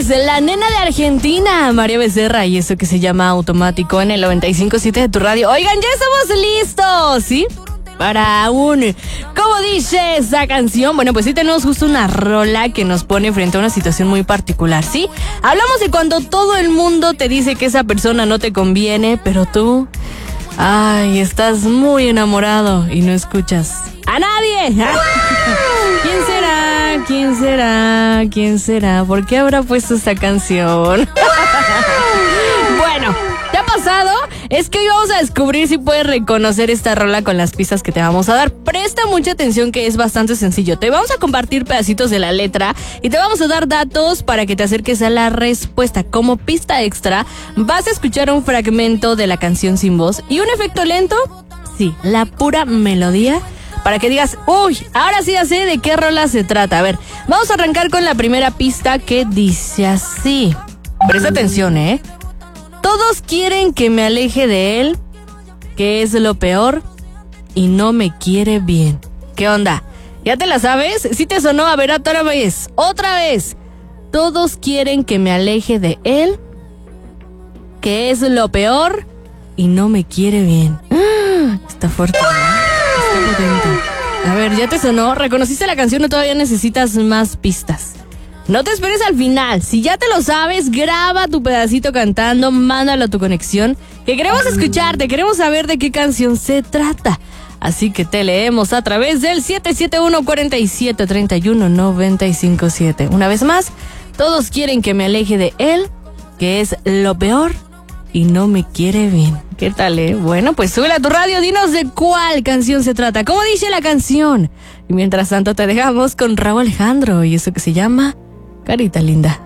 es la nena de Argentina, María Becerra, y eso que se llama Automático en el 95.7 de tu radio. Oigan, ya estamos listos, ¿sí? Para ¿cómo dice esa canción? Bueno, pues sí tenemos justo una rola que nos pone frente a una situación muy particular, ¿sí? Hablamos de cuando todo el mundo te dice que esa persona no te conviene, pero tú, estás muy enamorado y no escuchas a nadie. ¿Quién será? ¿Quién será? ¿Quién será? ¿Por qué habrá puesto esta canción? Bueno, ¿te ha pasado? Es que hoy vamos a descubrir si puedes reconocer esta rola con las pistas que te vamos a dar. Presta mucha atención, que es bastante sencillo. Te vamos a compartir pedacitos de la letra y te vamos a dar datos para que te acerques a la respuesta. Como pista extra, vas a escuchar un fragmento de la canción sin voz y un efecto lento, sí, la pura melodía, para que digas, ahora sí ya sé de qué rola se trata. A ver, vamos a arrancar con la primera pista, que dice así. Presta atención, ¿eh? Todos quieren que me aleje de él, que es lo peor, y no me quiere bien. ¿Qué onda? ¿Ya te la sabes? ¿Sí te sonó? A ver, otra vez. Todos quieren que me aleje de él, que es lo peor, y no me quiere bien. Está fuerte, ¿no? Está potente. A ver, ¿ya te sonó? ¿Reconociste la canción o todavía necesitas más pistas? No te esperes al final. Si ya te lo sabes, graba tu pedacito cantando, mándalo a tu conexión, que queremos escucharte, queremos saber de qué canción se trata. Así que te leemos a través del 771-4731-957. Una vez más, todos quieren que me aleje de él, que es lo peor, y no me quiere bien. ¿Qué tal, Bueno, pues súbela a tu radio, dinos de cuál canción se trata, cómo dice la canción. Y mientras tanto te dejamos con Rauw Alejandro y eso que se llama Carita Linda.